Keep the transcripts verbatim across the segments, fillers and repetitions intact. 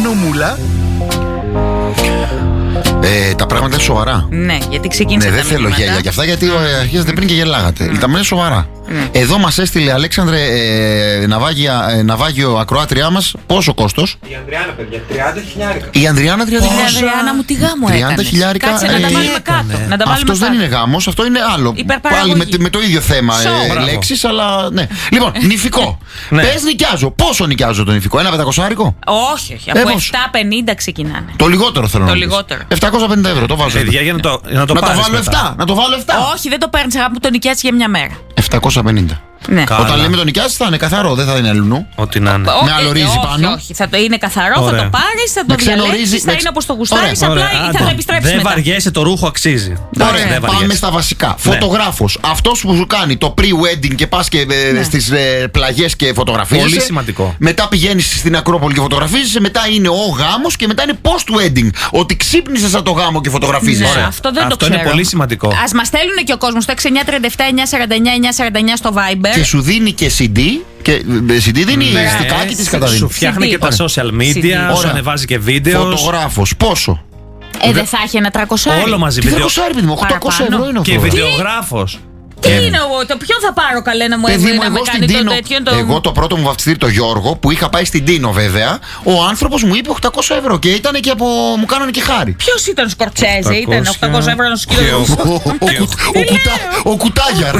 νομούλα. Ε, τα πράγματα είναι σοβαρά. Ναι, γιατί ξεκίνησε. Ναι, δεν θέλω γέλια και αυτά, γιατί ε, αρχίζετε πριν και γελάγατε. Mm. Τα πράγματα είναι σοβαρά. Mm. Εδώ μας έστειλε, Αλέξανδρε, ε, ναυάγια, ε, ναυάγιο ακροάτριά μας. Πόσο κόστος? Η Ανδριάνα, παιδιά, τριάντα χιλιάρικα. Η Ανδριάνα τριάντα χιλιάρικα. Η Ανδριάνα μου τι γάμο έκανε. τριάντα χιλιάρικα. Κάτσε να τα βάλουμε κάτω. Αυτός δεν είναι γάμος, αυτό είναι άλλο. Πάλι με, με το ίδιο θέμα ε, λέξεις, αλλά ναι. Λοιπόν, νηφικό. Πες νοικιάζω. Πόσο νοικιάζω το νηφικό? Ένα πεντακόσαρικο? Όχι, όχι. Από επτακόσια πενήντα ξεκινάνε. Το λιγότερο θέλω να Το πεις. λιγότερο. επτακόσια πενήντα ευρώ, το βάζω. Για να το, να το, να το βάλω επτά. Να το βάλω επτά. Όχι, δεν το παίρνεις, αγάπη μου, το νοικιάζεις για μια μέρα. επτακόσια πενήντα. Ναι. Όταν λέμε το νοικιάζεις θα είναι καθαρό, δεν θα είναι αλλού. Ό,τι να είναι. Με άλλο ρύζι πάνω. Όχι, θα το είναι καθαρό, Ωραία. θα το πάρεις, θα το διαλέξεις, θα είναι όπως το γουστάρεις, απλά θα το επιστρέψεις μετά. Δεν βαριέσαι, το ρούχο αξίζει. Ωραία, πάμε στα βασικά. Φωτογράφος. Αυτός που σου κάνει το pre-wedding και πας και στις πλαγιές και φωτογραφίζεσαι. Πολύ σημαντικό. Μετά πηγαίνεις στην Ακρόπολη και φωτογραφίζεσαι. Μετά είναι ο γάμος και μετά είναι post-wedding. Ότι ξύπνησες από το γάμο και φωτογραφίζεσαι. Αυτό δεν το Αυτό ξέρω. είναι πολύ σημαντικό. Ας μας στέλνουν και ο κόσμος το έξι εννιά τρία επτά εννιά σαράντα εννιά εννιά σαράντα εννιά στο Viber. Και σου δίνει και σι ντι. Και σι ντι δίνει ναι, στικάκι της καταδίνει. Σου φτιάχνει και τα social media, σου ανεβάζει και βίντεο. Φωτογράφος. Πόσο? Ε, δεν θα έχει ένα τριακόσια. Όλο μαζί. Τι τριακόσια, παιδί μου, οκτακόσια ευρώ είναι αυτό. Και βιντεογράφος. Τι είναι εγώ, το ποιον θα πάρω καλέ να μου Παιδί μου, να εγώ με στην κάνει Τίνο, το τέτοιο. Το... Εγώ το πρώτο μου βαφτιστήρι, το Γιώργο, που είχα πάει στην Τίνο βέβαια, ο άνθρωπος μου είπε οκτακόσια ευρώ και ήταν και από. Μου κάνανε και χάρη. Ποιος ήταν Σκορτσέζε, ήταν οκτακόσια ευρώ να σου κοιτάξω. Ο Κουτάγιαρ.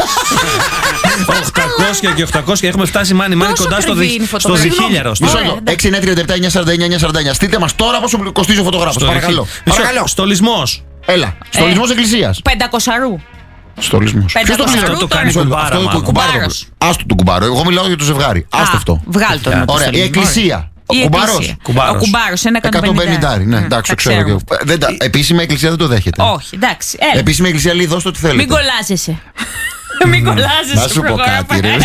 οκτακόσια και οκτακόσια έχουμε φτάσει μάνι μάνι κοντά στο διχίλιαρο. έξι εννιά τρία επτά εννιά σαράντα εννιά εννιά σαράντα εννιά. Στείλτε μας τώρα πόσο κοστίζει ο φωτογράφος. Παρακαλώ. Στολισμός. Έλα. Στολισμός εκκλησίας. πεντακόσια. Στολισμός. Ποιος το αυτό το κάνει κουμπάρα? Κουμπάρος. Άστο το κουμπάρο. Εγώ μιλάω για το ζευγάρι. Άστο αυτό. Βγάλ' το. Ωραία. Η εκκλησία. Ο κουμπάρος. Ο κουμπάρος, ένα εκατόν πενήντα. Ναι, εντάξει, ξέρω. Επίσημα εκκλησία δεν το δέχεται. Όχι, εντάξει. Επίσημα εκκλησία λέει δώστε ό,τι θέλετε. Μην κολλάζεσαι. Μην κολλάζεσαι. Να σου πω κάτι, ρε.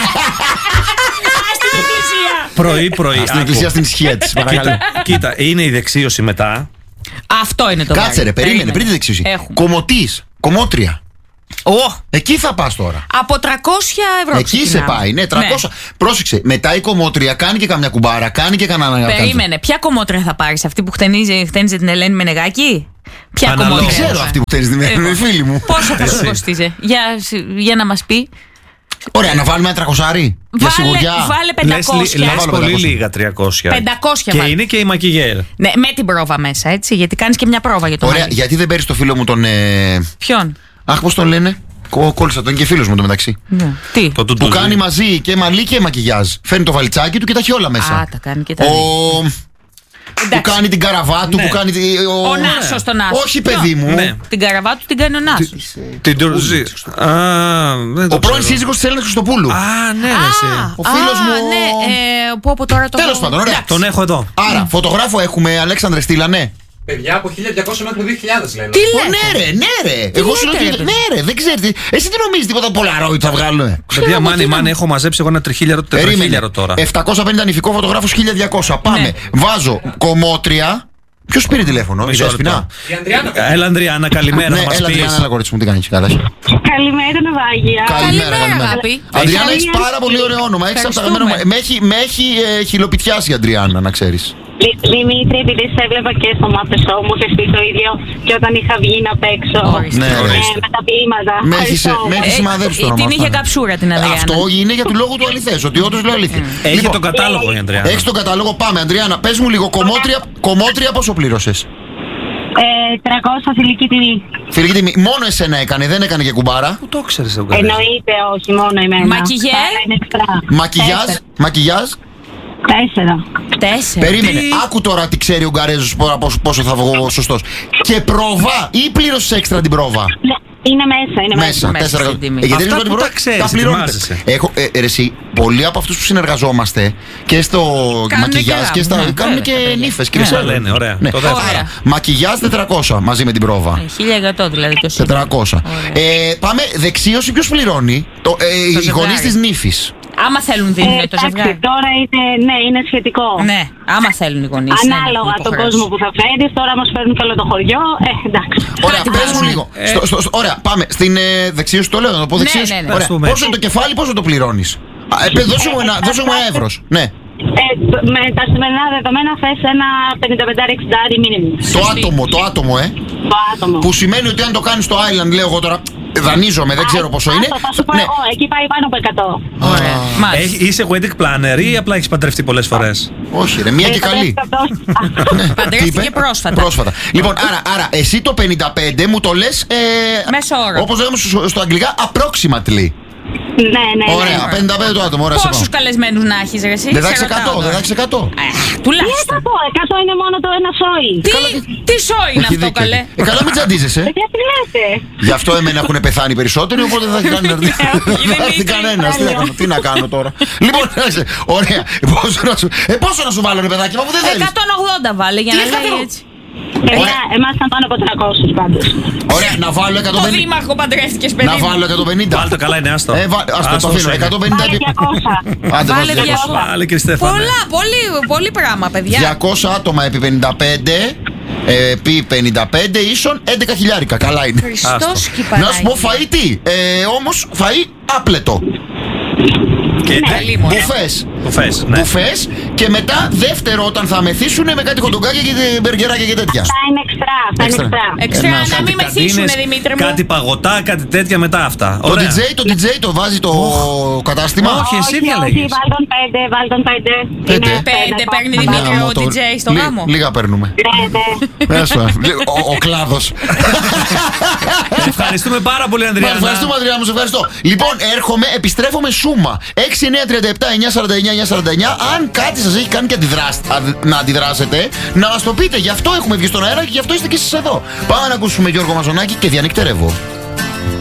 Πρωί-πρωί. Στην εκκλησία στην ισχύα της. Κοίτα, είναι η δεξίωση μετά. Αυτό είναι το βάρο. Κάτσε ρε, περίμενε, πριν τη δεξίωση. Κομμωτής, κομμότρια. Oh. Εκεί θα πας τώρα. Από τριακόσια ευρώ. Εκεί σε πάει, ναι, τριακόσια. Ναι. Πρόσεξε, μετά η κομμότρια κάνει και καμιά κουμπάρα, κάνει και κανένα. Περίμενε, ποια κομμότρια θα πάρεις, αυτή που χτενίζει, χτένιζε την Ελένη Μενεγάκη? Ποια κομμότρια? Δεν ξέρω αυτή που χτενίζει την Ελένη, φίλη μου. Πόσο θα σου κοστίζει, για, για να μας πει. Ωραία, να βάλουμε ένα τρακοσάρι. Για σιγουριά. Βάλε πεντακόσια. Λες πολύ λίγα τριακόσια. πεντακόσια και βάλε. Είναι και η μακιγέρ. Ναι, με την πρόβα μέσα, έτσι, γιατί κάνεις και μια πρόβα για το Ωραία, μάλι. γιατί δεν παίρνεις το φίλο μου τον. Ε... Ποιον? Αχ, πώς τον λένε. Κόλλησα τον και φίλος μου το μεταξύ. Ναι. Τι? Το, το, το, που κάνει μαζί και μαλλί και μακιγιάζ. Φέρνει το βαλιτσάκι του και τα έχει όλα μέσα. Α, τα κάνει και τα ο... Που κάνει την καραβάτου, ναι. που κάνει. Ο, ο Νάσος τον Νάσο. Όχι, παιδί μου. Ναι. Την καραβάτου την κάνει ο Νάσος. Την Τουρζή. Ο πρώην σύζυγος της Έλενας Χριστοπούλου. Α, ναι, εσύ. Ο φίλος μου. Ναι, που από τώρα το. Τέλος πάντων, ωραία. Τον έχω εδώ. Άρα, φωτογράφο έχουμε, Αλέξανδρε, στείλανε. Παιδιά από χίλια διακόσια μέχρι δύο χιλιάδες λένε. Τι λέτε? Ναι, ρε, ναι, ρε. Εγώ σου λέω ότι. Ναι, ρε, δεν ξέρει. Εσύ τι νομίζεις, τίποτα Polaroid θα βγάλουμε? Παιδιά, μάνι, μάνι, έχω μαζέψει εγώ ένα τριχίλιαρο, τετραχίλιαρο τώρα. επτακόσια πενήντα νηφικό, φωτογράφος χίλια διακόσια. Πάμε. Βάζω κομμότρια. Ποιος πήρε τηλέφωνο, η Δέσποινα? Η Ανδριάνα. Έλα, Ανδριάνα, καλημέρα. Ναι, έλα, Ανδριάνα, έλα, κορίτσι μου, τι κάνεις, καλά? Καλημέρα, ναυάγια. Καλημέρα, καλημέρα. Αντριάννα, έχεις πάρα πολύ ωραίο όνομα. Έχεις απταγμένο. Με έχει χιλοπιτιάσει η Αντριάννα, να ξέρεις. Δημήτρη, επειδή σε έβλεπα και στο Μάπε Show, μου είχες πει το ίδιο και όταν είχα βγει να παίξω ναι, με τα ποίηματα. Με έχει σημαδέψει το όνομα. Την είχε καψούρα την Αντριάννα. Αυτό είναι για του λόγου του αληθές, ότι όντως λέω αλήθεια. Έχει τον κατάλογο η Αντριάννα. Έχεις τον κατάλογο, πάμε. Αντριάννα, πες μου λίγο, κομμότρια πόσο πλήρωσες? τριακόσια φιλική τιμή. Φιλική τιμή. Μόνο εσένα έκανε, δεν έκανε και κουμπάρα. Πού το ξέρεις εγώ? Εννοείται, όχι, μόνο εμένα. Μακιγιέ. Μακιγιάζ. Τέσσερα. Τέσσερα. Περίμενε, τι? Άκου τώρα τι ξέρει ο Ουγγαρέζος πόσο θα βγω σωστός. Και πρόβα ή πλήρωσες έξτρα την πρόβα? Είναι μέσα, είναι μέσα. Μέσα, τέσσερα. Ε, γιατί αυτά που τα ξέρεις, τα πληρώνεις. Έχω, ε, ε, εσύ, πολλοί από αυτούς που συνεργαζόμαστε και στο μακιγιάζ και στα. Ναι, κάνουν και νύφες. Και ναι, λένε, ωραία. Ναι. Το άρα, μακιγιάζ τετρακόσια μαζί με την πρόβα. χίλια εκατό δηλαδή το σύντομο. τετρακόσια. Ε, πάμε, δεξίωση ποιος πληρώνει? Το, ε, οι γονείς της νύφης. Άμα θέλουν δίνουν ε, το ζευγάρι. Τώρα είναι, ναι, είναι σχετικό. Ναι, άμα θέλουν οι γονείς. Ανάλογα τον κόσμο που θα φέρεις, τώρα μας φέρνουν και όλο το χωριό. Ε, εντάξει. Ωραία, πες μου λίγο. Ε. Στο, στο, στο, ωραία, πάμε. Στην ε, δεξίωση το λέω, να το πω δεξίωση. Ναι, ναι, ναι. Ωραία. Πόσο είναι το κεφάλι, πόσο το πληρώνεις? Ε, δώσε μου ένα, δώσε μου ένα εύρος. Ναι. Ε, με τα σημερινά δεδομένα θες ένα πενήντα πέντε εξήντα μήνυμου. Το άτομο, το άτομο, ε. Το άτομο. Που σημαίνει ότι αν το κάνεις στο Island, λέω εγώ τώρα, δανείζομαι, δεν ξέρω πόσο είναι. Θα σου πω Ναι. εγώ, εκεί πάει πάνω από εκατό. Ωραία. Μάλιστα. Έχει- Είσαι wedding planner ή απλά έχεις παντρευτεί πολλές φορές? Όχι, ρε, μία και καλή. Ναι. Παντρεύτηκε Τι είπε? πρόσφατα. Πρόσφατα. Λοιπόν, άρα, άρα, εσύ το πενήντα πέντε μου το λες. Ε, Μέσο όρο. Όπως λέμε στο, στο αγγλικά, approximately. Ναι, ναι, ναι. Ωραία, πενήντα πέντε το άτομο, ωραία, σε Πόσους πάω. καλεσμένους να έχεις, ρε, εσύ? Δεν θα Σε έχεις ρωτάω εκατό, δεν τώρα. θα έχεις εκατό. Ε, Τι Τουλάχιστον. εκατό, εκατό είναι μόνο το ένα σόι. Τι, τι σόι είναι Έχει αυτό, δίκιο. καλέ. Ε, καλά, μην τζαντίζεσαι. Γιατί λέτε. Γι' αυτό εμένα έχουν πεθάνει περισσότεροι, οπότε δεν θα έχει κάνει να έρθει. δεν Δεν θα έρθει ήθελε. κανένας. Τι να κάνω, τι να κάνω τώρα. Λοιπόν, εντάξει, ωραία. Πόσο να σου, ε, πόσο να σου βάλω, ρε παιδάκι, μα που δεν θέλεις. εκατόν ογδόντα βάλε για Τι να λέει εκατό? έτσι. Εμά, εμάς ήταν πάνω από τριακόσιους πάντως. Ωραία, να βάλω Το εκατόν πενήντα. δήμαρχο παντρεύτηκες, παιδί. Να μου. βάλω εκατόν πενήντα. Βάλτε το καλά, είναι άστο. Ε, βα- ας το, Άστο το αφήνω. όσο είναι. εκατόν πενήντα Πάει επί- διακόσια. Άντε, Βάλε βάζω διακόσια. διακόσια. Βάλε, Κριστέφανε. Πολλά, πολύ, πολύ πράγμα, παιδιά. διακόσια άτομα επί πενήντα πέντε ε, επί πενήντα πέντε ίσον έντεκα χιλιάρικα. Καλά είναι. Χριστός Άστο. και η Να σου πω Παναγία. φαΐ τι. Ε, όμως φαΐ άπλετο. Και Καλή μου, ωραία. Μπουφές. Μπουφές, ναι. Μπουφές και μετά δεύτερο όταν θα μεθύσουνε με κάτι χοντογκάκια και μπεργκεράκια και τέτοια. Αυτά είναι εξτρά. Αυτά είναι Έξτρα. εξτρά. Εξτρά, Ένας. να μην Κάτι μεθύσουνε, καντίνες, Δημήτρη μου. κάτι παγωτά, κάτι τέτοια μετά αυτά. Το Ωραία. ντι τζέι, το ντι τζέι το βάζει το κατάστημα. Όχι, εσύ Όχι, διαλέγεις. όχι, βάλ τον πέντε, βάλ τον πέντε. Πέντε. Είναι Πέντε ακόμα. παίρνει Ναι, Δημήτρη γάμο ο το- ντι τζέι στο Λί- γάμο. Λίγα παίρνουμε. Ναι, ναι. Έσω, λί- Ο, ο κλάδος. Ευχαριστούμε πάρα πολύ, Μα, Ανδριάννα. Ευχαριστούμε, Αδριάννα, μου σε ευχαριστώ. Λοιπόν, έρχομαι, επιστρέφω με σούμα. έξι εννιά τριάντα επτά εννιά σαράντα εννιά εννιά σαράντα εννιά. Αν κάτι σας έχει κάνει και αντιδράσ- αδ- να αντιδράσετε, να μας το πείτε. Γι' αυτό έχουμε βγει στον αέρα και γι' αυτό είστε και εσείς εδώ. Πάμε να ακούσουμε Γιώργο Μαζονάκη και Διανύκτερεύω.